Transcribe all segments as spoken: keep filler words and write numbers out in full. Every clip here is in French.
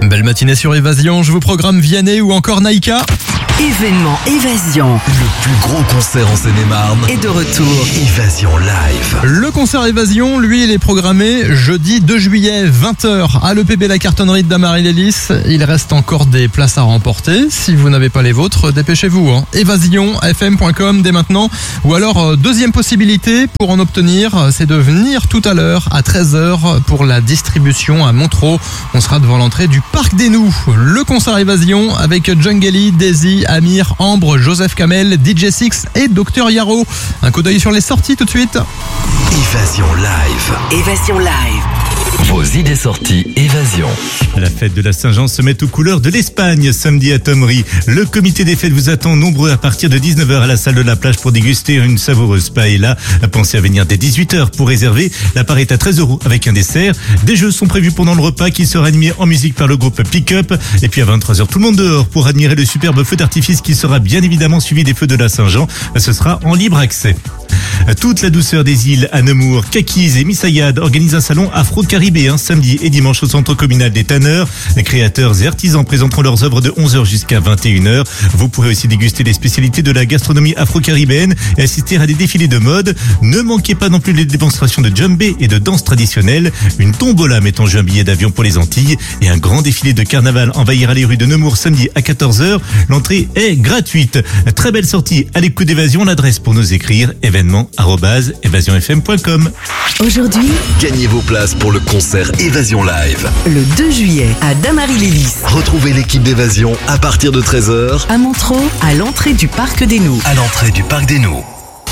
Belle matinée sur Évasion, je vous programme Vianney ou encore Naïka. Événement Évasion. Le plus gros concert en Seine-et-Marne est de retour. Évasion Live. Le concert Évasion, lui, il est programmé jeudi deux juillet, vingt heures, à l'E P B La Cartonnerie de Damary-Lélis. Il reste encore des places à remporter. Si vous n'avez pas les vôtres, dépêchez-vous. Hein. évasion f m point com dès maintenant. Ou alors, deuxième possibilité pour en obtenir, c'est de venir tout à l'heure à treize heures pour la distribution à Montreux. On sera devant l'entrée du Parc des Nous. Le concert Évasion avec Djungeli, Daisy, Amir, Ambre, Joseph Kamel, D J Six et Docteur Yaro. Un coup d'œil sur les sorties tout de suite. Évasion Live. Évasion Live. Vos idées sorties Évasion. La fête de la Saint-Jean se met aux couleurs de l'Espagne samedi à Thomery. Le comité des fêtes vous attend nombreux à partir de dix-neuf heures à la salle de la plage pour déguster une savoureuse paella. Pensez à venir dès dix-huit heures pour réserver. La part est à treize euros avec un dessert. Des jeux sont prévus pendant le repas qui sera animé en musique par le groupe Pick Up. Et puis à vingt-trois heures, tout le monde dehors pour admirer le superbe feu d'artifice qui sera bien évidemment suivi des feux de la Saint-Jean. Ce sera en libre accès. Toute la douceur des îles à Nemours, Caquiz et Missayade organisent un salon afro-caribéen samedi et dimanche au centre communal des Tanneurs. Les créateurs et artisans présenteront leurs œuvres de onze heures jusqu'à vingt et une heures. Vous pourrez aussi déguster les spécialités de la gastronomie afro-caribéenne et assister à des défilés de mode. Ne manquez pas non plus les démonstrations de djembé et de danse traditionnelle. Une tombola met en jeu un billet d'avion pour les Antilles et un grand défilé de carnaval envahira les rues de Nemours samedi à quatorze heures. L'entrée est gratuite. Très belle sortie à l'écoute d'Évasion. L'adresse pour nous écrire événement arobase évasion f m point com. Aujourd'hui, Gagnez vos places pour le concert Évasion Live. le deux juillet, à Damary-Lélis, Retrouvez l'équipe d'Évasion à partir de treize heures à Montreux, à l'entrée du Parc des Nous. à l'entrée du Parc des Nous.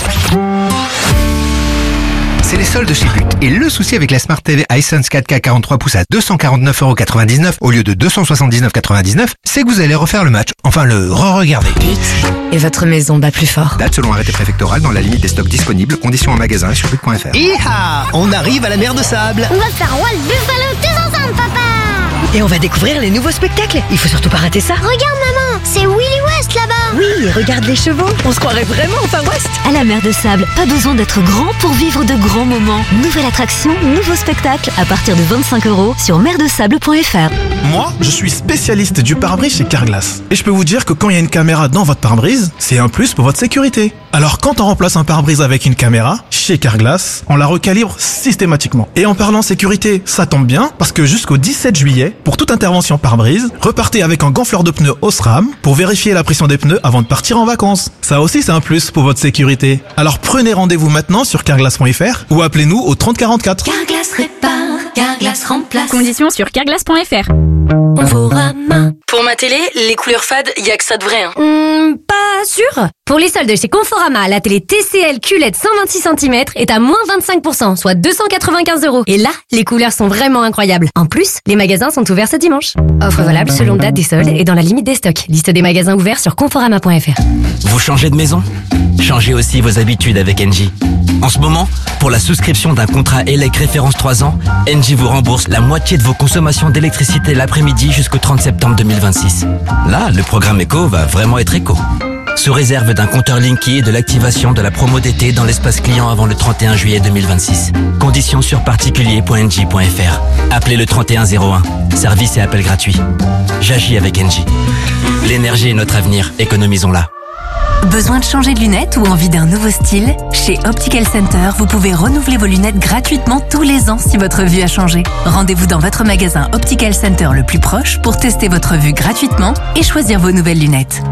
C'est les soldes chez But. Et le souci avec la Smart T V iSense quatre K quarante-trois pouces à deux cent quarante-neuf euros quatre-vingt-dix-neuf au lieu de deux cent soixante-dix-neuf euros quatre-vingt-dix-neuf, c'est que vous allez refaire le match. Enfin, le re-regarder. Et votre maison bat plus fort. Date selon arrêté préfectoral dans la limite des stocks disponibles. Conditions en magasin et sur but point f r. Iha! On arrive à la mer de sable. On va faire Walt Buffalo tous ensemble, papa. Et on va découvrir les nouveaux spectacles. Il faut surtout pas rater ça. Regarde, maman, c'est Willy West là-bas. Oui, regarde les chevaux. On se croirait vraiment au Far West. À la mer de sable, pas besoin d'être grand pour vivre de grands moments. Nouvelle attraction, nouveau spectacle à partir de vingt-cinq euros sur mer de sable point f r. Moi, je suis spécialiste du pare-brise chez Carglass. Et je peux vous dire que quand il y a une caméra dans votre pare-brise, c'est un plus pour votre sécurité. Alors quand on remplace un pare-brise avec une caméra, chez Carglass, on la recalibre systématiquement. Et en parlant sécurité, ça tombe bien, parce que jusqu'au dix-sept juillet, pour toute intervention pare-brise, repartez avec un gonfleur de pneus Osram pour vérifier la pression des pneus avant de partir en vacances. Ça aussi, c'est un plus pour votre sécurité. Alors prenez rendez-vous maintenant sur carglass point f r ou appelez-nous au trente quarante-quatre. Carglass répare, Carglass remplace. Conditions sur carglass point f r. Conforama. Pour ma télé, les couleurs fades, y a que ça de vrai. Hein. Hmm, pas sûr. Pour les soldes chez Conforama, la télé T C L Q L E D cent vingt-six centimètres est à moins vingt-cinq pour cent, soit deux cent quatre-vingt-quinze euros. Et là, les couleurs sont vraiment incroyables. En plus, les magasins sont ouverts ce dimanche. Offre valable selon date des soldes et dans la limite des stocks. Liste des magasins ouverts sur conforama point f r. Vous changez de maison? Changez aussi vos habitudes avec Engie. En ce moment, pour la souscription d'un contrat E L E C référence trois ans, Engie vous rembourse la moitié de vos consommations d'électricité l'après-midi jusqu'au trente septembre deux mille vingt-six. Là, le programme éco va vraiment être éco. Sous réserve d'un compteur Linky et de l'activation de la promo d'été dans l'espace client avant le trente et un juillet deux mille vingt-six. Conditions sur particulier point engie point f r. Appelez le trente et un zéro un. Service et appel gratuit. J'agis avec Engie. L'énergie est notre avenir. Économisons-la. Besoin de changer de lunettes ou envie d'un nouveau style? Chez Optical Center, vous pouvez renouveler vos lunettes gratuitement tous les ans si votre vue a changé. Rendez-vous dans votre magasin Optical Center le plus proche pour tester votre vue gratuitement et choisir vos nouvelles lunettes.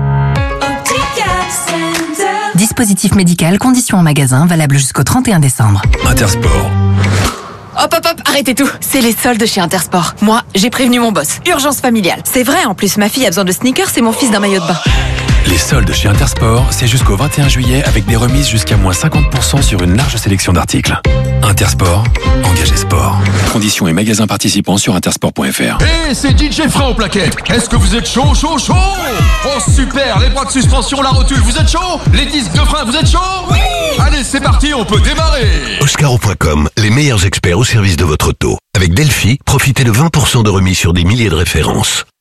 Dispositif médical, conditions en magasin, valable jusqu'au trente et un décembre. Intersport. Hop hop hop, arrêtez tout. C'est les soldes chez Intersport. Moi, j'ai prévenu mon boss. Urgence familiale. C'est vrai, en plus, ma fille a besoin de sneakers et mon fils d'un maillot de bain. Les soldes chez Intersport, c'est jusqu'au vingt et un juillet avec des remises jusqu'à moins cinquante pour cent sur une large sélection d'articles. Intersport, engagé sport. Conditions et magasins participants sur intersport point f r. Hey, c'est D J Frein au plaquet. Est-ce que vous êtes chaud, chaud, chaud? Oh super, les bras de suspension, la rotule, vous êtes chaud? Les disques de frein, vous êtes chaud? Oui. Allez, c'est parti, on peut démarrer. Oscaro point com, les meilleurs experts au service de votre auto. Avec Delphi, profitez de vingt pour cent de remise sur des milliers de références.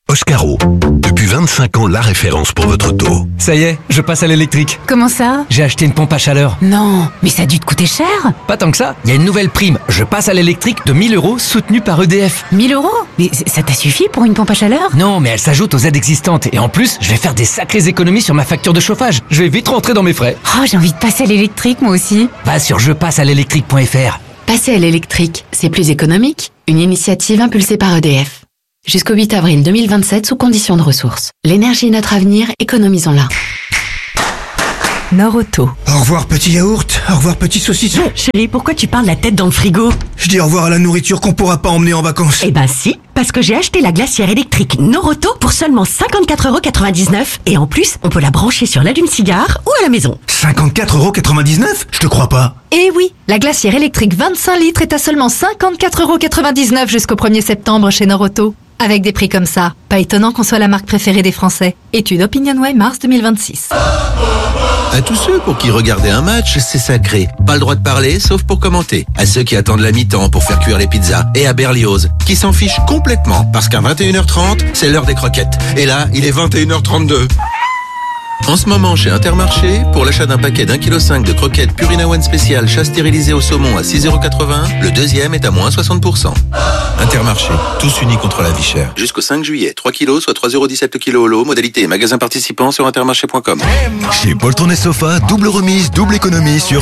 Oscaro. Depuis vingt-cinq ans, la référence pour votre auto. Ça y est, je passe à l'électrique. Comment ça? J'ai acheté une pompe à chaleur. Non, mais ça a dû te coûter cher. Pas tant que ça. Il y a une nouvelle prime. Je passe à l'électrique de mille euros soutenue par E D F. mille euros? Mais ça t'a suffi pour une pompe à chaleur? Non, mais elle s'ajoute aux aides existantes. Et en plus, je vais faire des sacrées économies sur ma facture de chauffage. Je vais vite rentrer dans mes frais. Oh, j'ai envie de passer à l'électrique, moi aussi. Va sur je passe à l'électrique point F R. Passer à l'électrique, c'est plus économique. Une initiative impulsée par E D F. Jusqu'au huit avril deux mille vingt-sept sous conditions de ressources. L'énergie est notre avenir, économisons-la. Nord-Auto. Au revoir petit yaourt, au revoir petit saucisson. Chérie, pourquoi tu parles la tête dans le frigo? Je dis au revoir à la nourriture qu'on pourra pas emmener en vacances. Eh ben si, parce que j'ai acheté la glacière électrique Noroto pour seulement cinquante-quatre euros quatre-vingt-dix-neuf. Et en plus, on peut la brancher sur l'allume-cigare ou à la maison. cinquante-quatre euros quatre-vingt-dix-neuf? Je te crois pas. Eh oui, la glacière électrique vingt-cinq litres est à seulement cinquante-quatre euros quatre-vingt-dix-neuf jusqu'au premier septembre chez Noroto. Avec des prix comme ça, pas étonnant qu'on soit la marque préférée des Français. Étude OpinionWay mars deux mille vingt-six. À tous ceux pour qui regarder un match, c'est sacré. Pas le droit de parler, sauf pour commenter. À ceux qui attendent la mi-temps pour faire cuire les pizzas. Et à Berlioz, qui s'en fiche complètement, parce qu'à vingt et une heures trente, c'est l'heure des croquettes. Et là, il est vingt et une heures trente-deux. En ce moment, chez Intermarché, pour l'achat d'un paquet d'un kilo cinq de croquettes Purina One spécial chat stérilisé au saumon à six euros quatre-vingts, le deuxième est à moins soixante pour cent. Intermarché, tous unis contre la vie chère. Jusqu'au cinq juillet, trois kilos, soit trois euros dix-sept le kilo au lot. Modalité et magasin participant sur intermarché point com. Chez Poltron et Sofa, double remise, double économie sur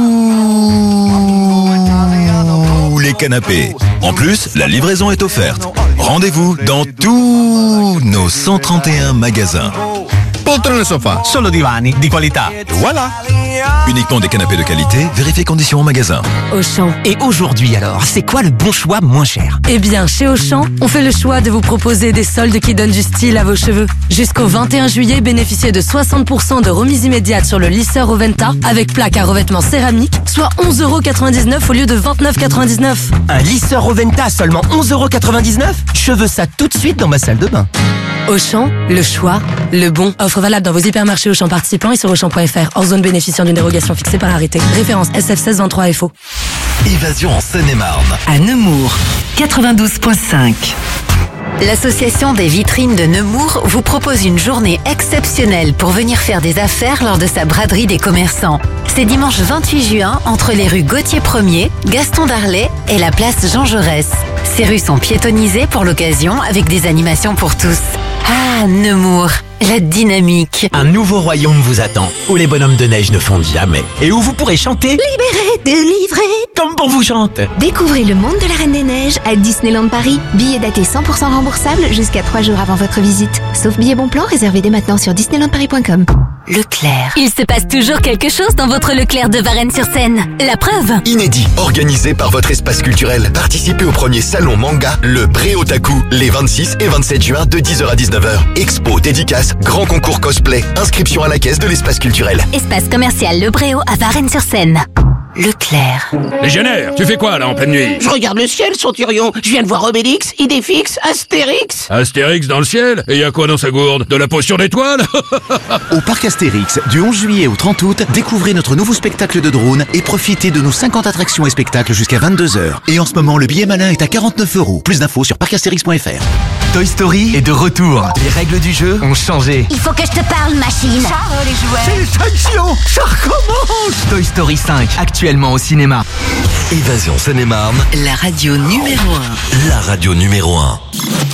tous les canapés. En plus, la livraison est offerte. Rendez-vous dans tous nos cent trente et un magasins. Poltrone Sofa, solo divani di qualità. Voilà. Uniquement des canapés de qualité, vérifiez conditions en magasin. Auchan. Et aujourd'hui alors, c'est quoi le bon choix moins cher? Eh bien, chez Auchan, on fait le choix de vous proposer des soldes qui donnent du style à vos cheveux. Jusqu'au vingt et un juillet, bénéficiez de soixante pour cent de remise immédiate sur le lisseur Oventa avec plaque à revêtement céramique, soit onze euros quatre-vingt-dix-neuf au lieu de vingt-neuf euros quatre-vingt-dix-neuf. Un lisseur Oventa seulement onze euros quatre-vingt-dix-neuf? Je veux ça tout de suite dans ma salle de bain. Auchan, le choix, le bon. Offre valable dans vos hypermarchés Auchan participants et sur Auchan point F R. Hors zone bénéficiant d'une dérogation fixée par arrêté. Référence S F seize vingt-trois F O. Évasion en Seine-et-Marne. À Nemours, quatre-vingt-douze point cinq. L'Association des vitrines de Nemours vous propose une journée exceptionnelle pour venir faire des affaires lors de sa braderie des commerçants. C'est dimanche vingt-huit juin entre les rues Gauthier premier, Gaston Darlet et la place Jean Jaurès. Ces rues sont piétonnisées pour l'occasion avec des animations pour tous. Ah, Nemours, la dynamique. Un nouveau royaume vous attend, où les bonhommes de neige ne fondent jamais, et où vous pourrez chanter Libéré, délivré, comme on vous chante. Découvrez le monde de la Reine des Neiges à Disneyland Paris. Billets datés cent pour cent remboursables jusqu'à trois jours avant votre visite. Sauf billets bon plan réservés dès maintenant sur disneyland paris point com. Leclerc. Il se passe toujours quelque chose dans votre Leclerc de Varennes-sur-Seine. La preuve. Inédit, organisé par votre espace culturel. Participez au premier salon manga, le Pré-Otaku, les vingt-six et vingt-sept juin de dix heures à dix-neuf heures. Expo, dédicace, grand concours cosplay, inscription à la caisse de l'espace culturel. Espace commercial Le Bréau à Varennes-sur-Seine. Leclerc. Légionnaire, tu fais quoi là en pleine nuit? Je regarde le ciel, Centurion. Je viens de voir Obélix, Idéfix, Astérix. Astérix dans le ciel? Et y a quoi dans sa gourde? De la potion d'étoiles? Au parc Astérix, du onze juillet au trente août, découvrez notre nouveau spectacle de drone et profitez de nos cinquante attractions et spectacles jusqu'à vingt-deux heures. Et en ce moment, le billet malin est à quarante-neuf euros. Plus d'infos sur parc astérix point F R. Toy Story est de retour. Les règles du jeu ont changé. Il faut que je te parle, machine. Charles, les jouets. Félicitations, ça recommence. Toy Story cinq, actuellement au cinéma. Évasion Seine-et-Marne. La radio numéro un. La radio numéro un.